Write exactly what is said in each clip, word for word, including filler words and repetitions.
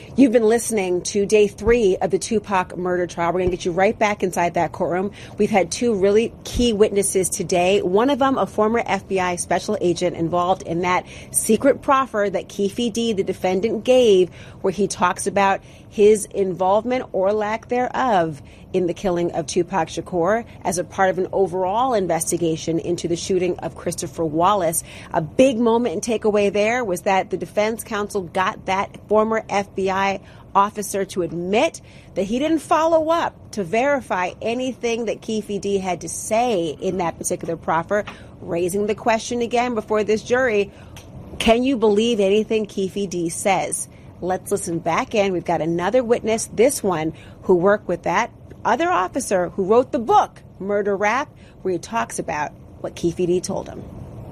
You've been listening to day three of the Tupac murder trial. We're going to get you right back inside that courtroom. We've had two really key witnesses today. One of them, a former F B I special agent involved in that secret proffer that Keffe D, the defendant, gave, where he talks about his involvement or lack thereof in the killing of Tupac Shakur as a part of an overall investigation into the shooting of Christopher Wallace. A big moment and takeaway there was that the defense counsel got that former F B I officer to admit that he didn't follow up to verify anything that Keffe D had to say in that particular proffer, raising the question again before this jury, can you believe anything Keffe D says? Let's listen back in. We've got another witness, this one, who worked with that other officer who wrote the book, Murder Rap, where he talks about what Keffe D told him.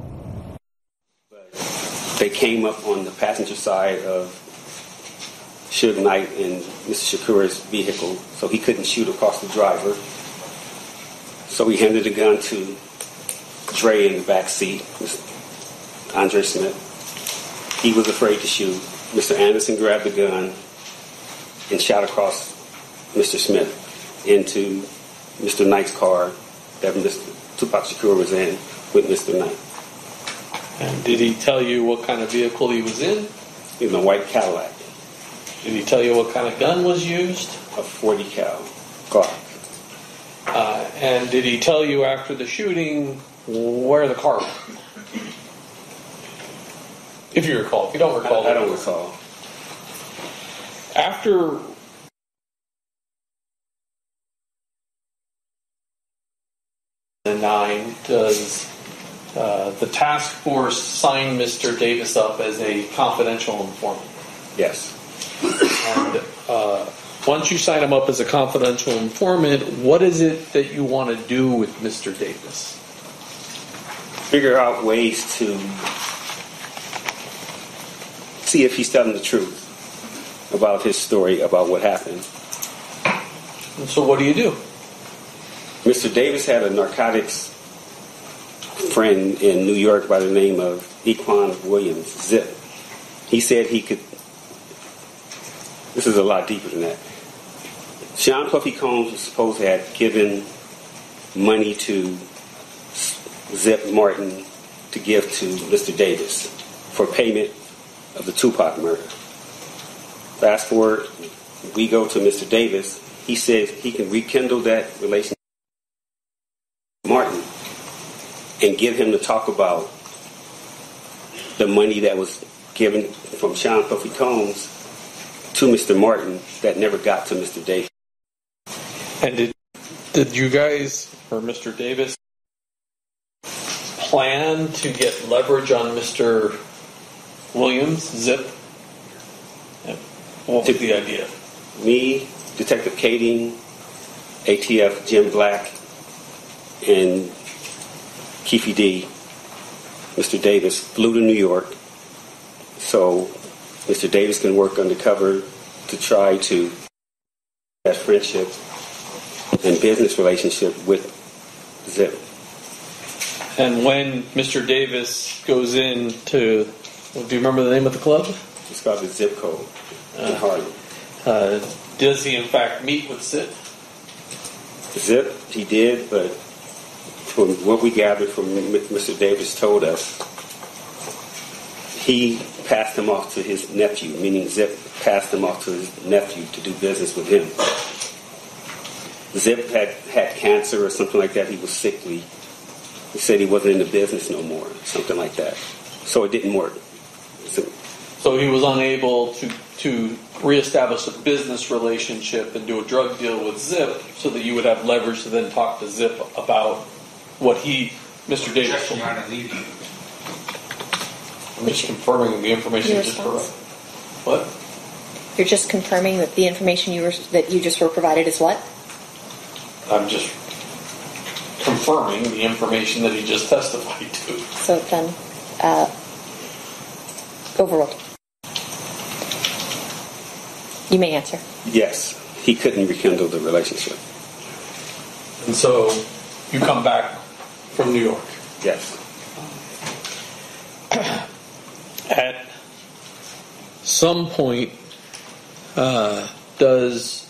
They came up on the passenger side of Suge Knight and Mister Shakur's vehicle, so he couldn't shoot across the driver. So he handed the gun to Dre in the back seat, Andre Smith. He was afraid to shoot. Mister Anderson grabbed the gun and shot across Mister Smith into Mister Knight's car that Mister Tupac Shakur was in with Mister Knight. And did he tell you what kind of vehicle he was in? He was in a white Cadillac. Did he tell you what kind of gun was used? A forty cal Glock. Uh, and did he tell you after the shooting where the car went? If you recall. If you don't recall. I, I don't recall. After nine, does uh, the task force sign Mister Davis up as a confidential informant? Yes. And uh, once you sign him up as a confidential informant, what is it that you want to do with Mister Davis? Figure out ways to see if he's telling the truth about his story, about what happened. And so what do you do? Mister Davis had a narcotics friend in New York by the name of Equan Williams, Zip. He said he could... This is a lot deeper than that. Sean Puffy Combs was supposed to have given money to Zip Martin to give to Mister Davis for payment of the Tupac murder. Fast forward, we go to Mister Davis. He says he can rekindle that relationship with Martin and get him to talk about the money that was given from Sean Puffy Combs to Mister Martin that never got to Mister Davis. And did did you guys, or Mister Davis, plan to get leverage on Mister Williams, Zip? What was the idea? Me, Detective Kading, A T F Jim Black, and Keffe D, Mister Davis flew to New York so Mister Davis can work undercover to try to that friendship and business relationship with Zip. And when Mister Davis goes in to, well, do you remember the name of the club? It's called the Zip Code in uh, Harlem. Uh, does he in fact meet with Zip? Zip, he did, but from what we gathered from Mister Davis told us, he passed him off to his nephew, meaning Zip passed him off to his nephew to do business with him. Zip had, had cancer or something like that. He was sickly. He said he wasn't in the business no more, something like that. So it didn't work. So, so he was unable to, to reestablish a business relationship and do a drug deal with Zip so that you would have leverage to then talk to Zip about what he, Mister Davis, told you. I'm just confirming the information you just provided. What? You're just confirming that the information you were that you just were provided is what? I'm just confirming the information that he just testified to. So then, uh, overruled. You may answer. Yes, he couldn't rekindle the relationship. And so you come back from New York. Yes. At some point, Uh, does